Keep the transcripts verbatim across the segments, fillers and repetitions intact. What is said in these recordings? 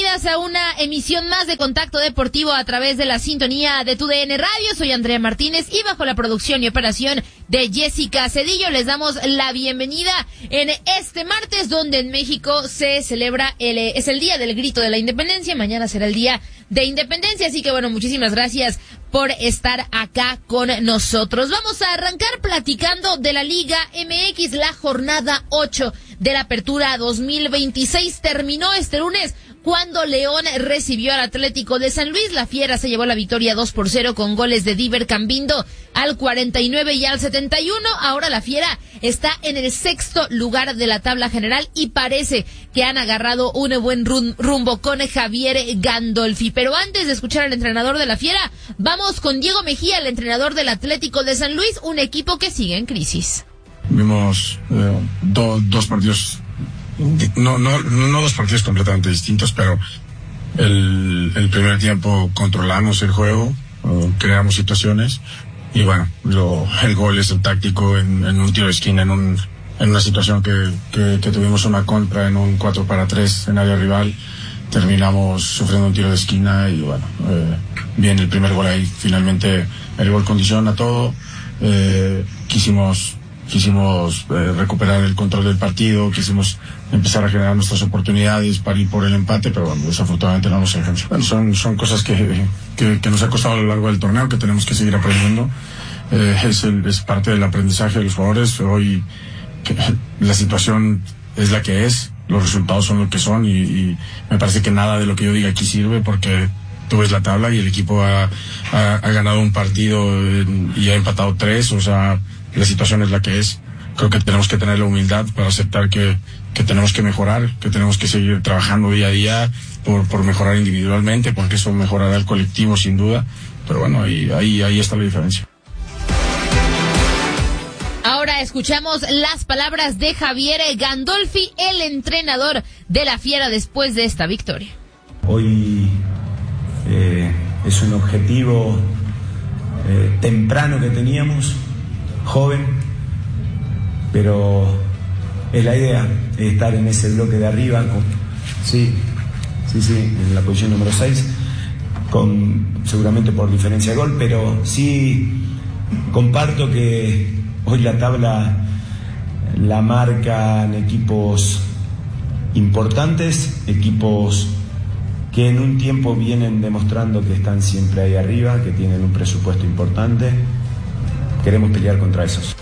bienvenidas a una emisión más de Contacto Deportivo a través de la sintonía de Tu D N Radio. Soy Andrea Martínez y bajo la producción y operación de Jessica Cedillo les damos la bienvenida en este martes, donde en México se celebra, el es el Día del Grito de la Independencia. Mañana será el Día de Independencia, así que bueno, muchísimas gracias por estar acá con nosotros. Vamos a arrancar platicando de la Liga M X. La jornada ocho de la Apertura dos mil veintiséis terminó este lunes cuando León recibió al Atlético de San Luis. La Fiera se llevó la victoria dos por cero con goles de Diver Cambindo al cuarenta y nueve y al setenta y uno. Ahora la Fiera está en el sexto lugar de la tabla general y parece que han agarrado un buen rumbo con Javier Gandolfi. Pero antes de escuchar al entrenador de la Fiera, vamos con Diego Mejía, el entrenador del Atlético de San Luis, un equipo que sigue en crisis. Vimos eh, do, dos partidos, no, no, no dos partidos completamente distintos, pero el, el primer tiempo controlamos el juego, uh, creamos situaciones y bueno, lo, el gol es el táctico en, en un tiro de esquina, en, un, en una situación que, que, que tuvimos una contra en un cuatro para tres en área rival. Terminamos sufriendo un tiro de esquina y bueno, eh, bien el primer gol ahí. Finalmente el gol condiciona todo. Eh, quisimos quisimos eh, recuperar el control del partido, quisimos empezar a generar nuestras oportunidades para ir por el empate, pero bueno, desafortunadamente no nos alcanzó. Bueno, son, son cosas que, que, que nos ha costado a lo largo del torneo, que tenemos que seguir aprendiendo. Eh, es, el, es parte del aprendizaje de los jugadores. Hoy que, la situación es la que es, los resultados son lo que son y, y me parece que nada de lo que yo diga aquí sirve, porque tú ves la tabla y el equipo ha, ha, ha ganado un partido y ha empatado tres, o sea, la situación es la que es. Creo que tenemos que tener la humildad para aceptar que, que tenemos que mejorar, que tenemos que seguir trabajando día a día por, por mejorar individualmente, porque eso mejorará el colectivo sin duda, pero bueno, ahí, ahí, ahí está la diferencia. Ahora escuchamos las palabras de Javier Gandolfi, el entrenador de la Fiera después de esta victoria. Hoy eh, es un objetivo eh, temprano que teníamos, joven, pero es la idea, es estar en ese bloque de arriba, con, sí, sí, sí, en la posición número seis, con, seguramente por diferencia de gol, pero sí comparto que hoy la tabla la marcan equipos importantes, equipos que en un tiempo vienen demostrando que están siempre ahí arriba, que tienen un presupuesto importante. Queremos pelear contra esos.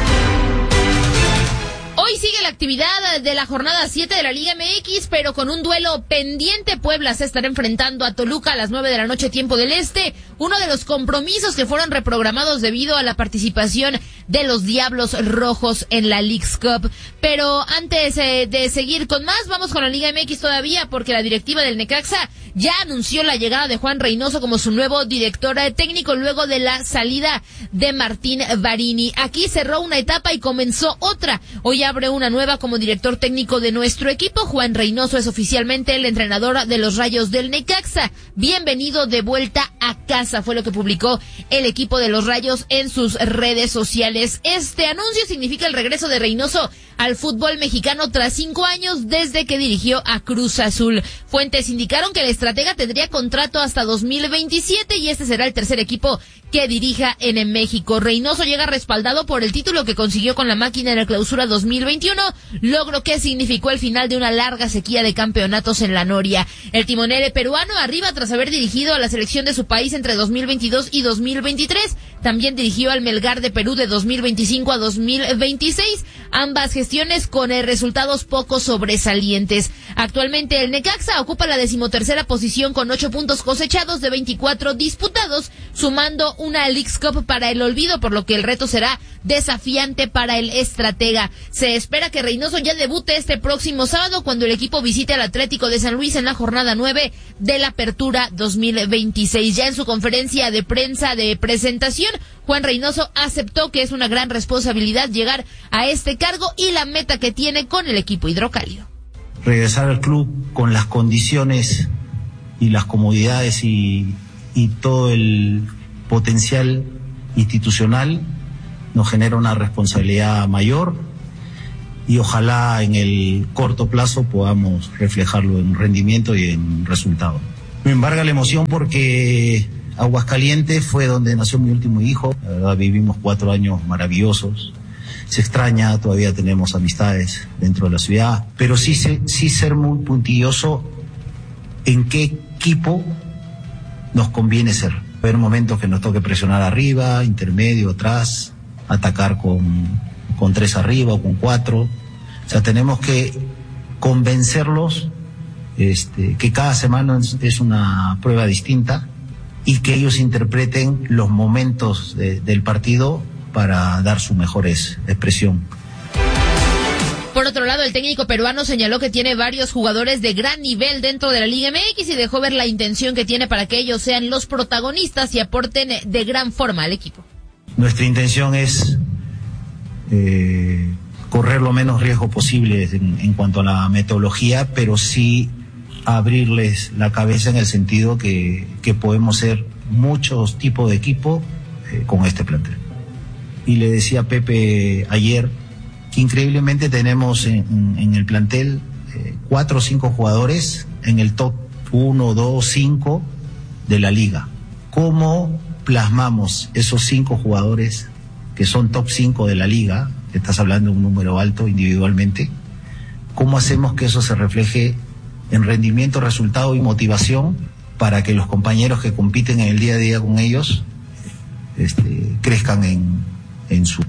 Hoy sigue la actividad de la jornada siete de la Liga M X, pero con un duelo pendiente. Puebla se estará enfrentando a Toluca a las nueve de la noche, tiempo del este. Uno de los compromisos que fueron reprogramados debido a la participación de los Diablos Rojos en la Leagues Cup. Pero antes eh, de seguir con más, vamos con la Liga M X todavía, porque la directiva del Necaxa ya anunció la llegada de Juan Reynoso como su nuevo director técnico luego de la salida de Martín Varini. Aquí cerró una etapa y comenzó otra. Hoy abre una nueva como director técnico de nuestro equipo. Juan Reynoso es oficialmente el entrenador de los Rayos del Necaxa. Bienvenido de vuelta a casa, fue lo que publicó el equipo de los Rayos en sus redes sociales. Este anuncio significa el regreso de Reynoso al fútbol mexicano tras cinco años desde que dirigió a Cruz Azul. Fuentes indicaron que el estratega tendría contrato hasta dos mil veintisiete y este será el tercer equipo que dirija en México. Reynoso llega respaldado por el título que consiguió con la máquina en la Clausura dos mil veintiuno, logro que significó el final de una larga sequía de campeonatos en la Noria. El timonel peruano arriba tras haber dirigido a la selección de su país entre dos mil veintidós y dos mil veintitrés. También dirigió al Melgar de Perú de dos mil veinticinco a dos mil veintiséis, ambas gestiones con eh, resultados poco sobresalientes. Actualmente el Necaxa ocupa la decimotercera posición con ocho puntos cosechados de veinticuatro disputados, sumando una Leagues Cup para el olvido, por lo que el reto será desafiante para el estratega. Se espera que Reynoso ya debute este próximo sábado cuando el equipo visite al Atlético de San Luis en la jornada nueve de la Apertura dos mil veintiséis. Ya en su conferencia de prensa de presentación, Juan Reynoso aceptó que es una gran responsabilidad llegar a este cargo y la meta que tiene con el equipo hidrocálido. Regresar al club con las condiciones y las comodidades y, y todo el potencial institucional nos genera una responsabilidad mayor y ojalá en el corto plazo podamos reflejarlo en rendimiento y en resultado. Me embarga la emoción porque Aguascalientes fue donde nació mi último hijo. La verdad, vivimos cuatro años maravillosos. Se extraña, todavía tenemos amistades dentro de la ciudad, pero sí, sí ser muy puntilloso en qué equipo nos conviene ser. Va a haber momentos que nos toque presionar arriba, intermedio, atrás, atacar con, con tres arriba o con cuatro. O sea, tenemos que convencerlos este, que cada semana es una prueba distinta y que ellos interpreten los momentos de, del partido para dar su mejor expresión. Por otro lado, el técnico peruano señaló que tiene varios jugadores de gran nivel dentro de la Liga M X y dejó ver la intención que tiene para que ellos sean los protagonistas y aporten de gran forma al equipo. Nuestra intención es eh, correr lo menos riesgo posible en, en cuanto a la metodología, pero sí abrirles la cabeza en el sentido que, que podemos ser muchos tipos de equipo eh, con este plantel. Y le decía a Pepe ayer que increíblemente tenemos en, en el plantel eh, cuatro o cinco jugadores en el top uno, dos, cinco de la liga. ¿Cómo plasmamos esos cinco jugadores que son top cinco de la liga? Estás hablando de un número alto individualmente. ¿Cómo hacemos que eso se refleje en rendimiento, resultado y motivación para que los compañeros que compiten en el día a día con ellos este, crezcan en, en su...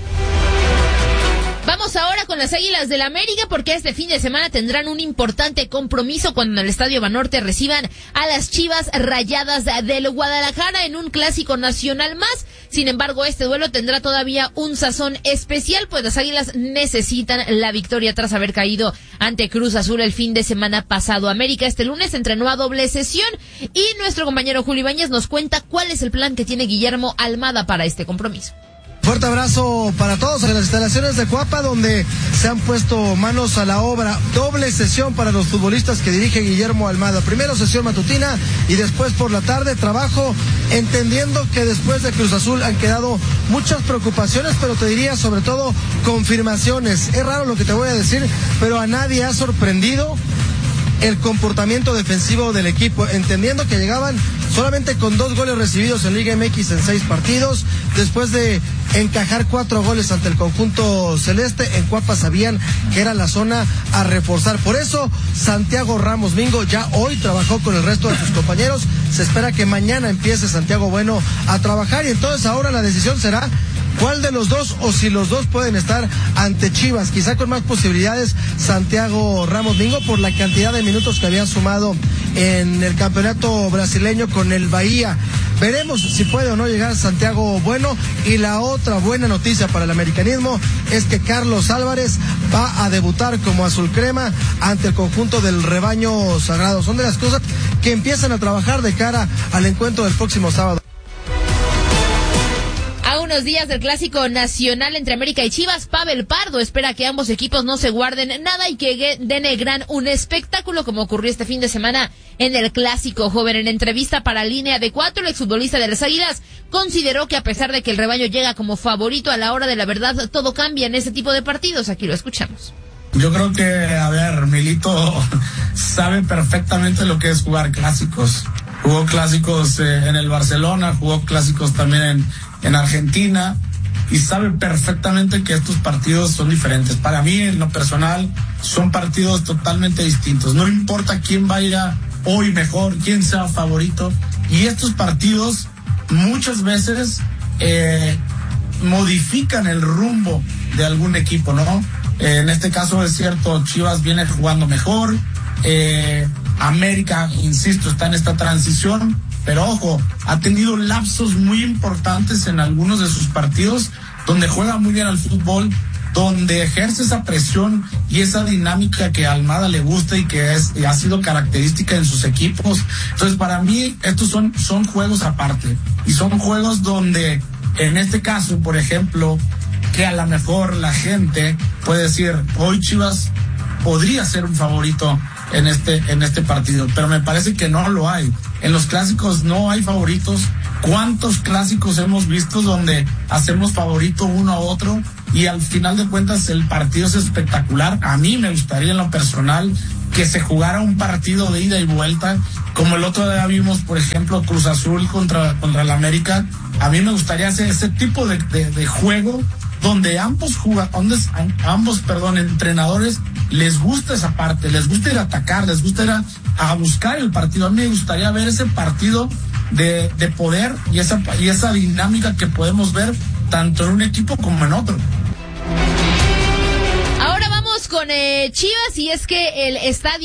Vamos ahora con las Águilas del América porque este fin de semana tendrán un importante compromiso cuando en el Estadio Banorte reciban a las Chivas Rayadas del Guadalajara en un clásico nacional más. Sin embargo, este duelo tendrá todavía un sazón especial, pues las Águilas necesitan la victoria tras haber caído ante Cruz Azul el fin de semana pasado. América este lunes entrenó a doble sesión y nuestro compañero Julio Ibáñez nos cuenta cuál es el plan que tiene Guillermo Almada para este compromiso. Fuerte abrazo para todos en las instalaciones de Cuapa, donde se han puesto manos a la obra. Doble sesión para los futbolistas que dirige Guillermo Almada. Primero sesión matutina y después por la tarde trabajo, entendiendo que después de Cruz Azul han quedado muchas preocupaciones, pero te diría sobre todo confirmaciones. Es raro lo que te voy a decir, pero a nadie ha sorprendido el comportamiento defensivo del equipo, entendiendo que llegaban solamente con dos goles recibidos en Liga M X en seis partidos, después de encajar cuatro goles ante el conjunto celeste. En Cuapa sabían que era la zona a reforzar, por eso Santiago Ramos Mingo ya hoy trabajó con el resto de sus compañeros. Se espera que mañana empiece Santiago Bueno a trabajar y entonces ahora la decisión será cuál de los dos o si los dos pueden estar ante Chivas, quizá con más posibilidades Santiago Ramos Mingo por la cantidad de minutos que había sumado en el campeonato brasileño con el Bahía. Veremos si puede o no llegar Santiago Bueno. Y la otra buena noticia para el americanismo es que Carlos Álvarez va a debutar como azul crema ante el conjunto del rebaño sagrado. Son de las cosas que empiezan a trabajar de cara al encuentro del próximo sábado. A unos días del clásico nacional entre América y Chivas, Pavel Pardo espera que ambos equipos no se guarden nada y que denegran un espectáculo como ocurrió este fin de semana en el clásico joven. En entrevista para Línea de Cuatro, el exfutbolista de las Águilas consideró que a pesar de que el rebaño llega como favorito, a la hora de la verdad todo cambia en ese tipo de partidos. Aquí lo escuchamos. Yo creo que, a ver, Milito sabe perfectamente lo que es jugar clásicos. Jugó clásicos eh, en el Barcelona, jugó clásicos también en, en Argentina y sabe perfectamente que estos partidos son diferentes. Para mí, en lo personal, son partidos totalmente distintos. No importa quién vaya hoy mejor, quién sea favorito. Y estos partidos muchas veces eh, modifican el rumbo de algún equipo, ¿no? Eh, en este caso es cierto, Chivas viene jugando mejor. Eh, América, insisto, está en esta transición, pero ojo, ha tenido lapsos muy importantes en algunos de sus partidos donde juega muy bien al fútbol, donde ejerce esa presión y esa dinámica que a Almada le gusta y que es y ha sido característica en sus equipos. Entonces, para mí, estos son, son juegos aparte y son juegos donde, en este caso, por ejemplo, que a lo mejor la gente puede decir, hoy Chivas podría ser un favorito en este en este partido, pero me parece que no lo hay. En los clásicos no hay favoritos. ¿Cuántos clásicos hemos visto donde hacemos favorito uno a otro y al final de cuentas el partido es espectacular. A mí me gustaría en lo personal que se jugara un partido de ida y vuelta, como el otro día vimos, por ejemplo, Cruz Azul contra, contra el América. A mí me gustaría hacer ese tipo de, de, de juego donde ambos jugadores, ambos, perdón, entrenadores les gusta esa parte, les gusta ir a atacar, les gusta ir a, a buscar el partido. A mí me gustaría ver ese partido de, de poder y esa, y esa dinámica que podemos ver tanto en un equipo como en otro. Ahora vamos con eh, Chivas, y es que el estadio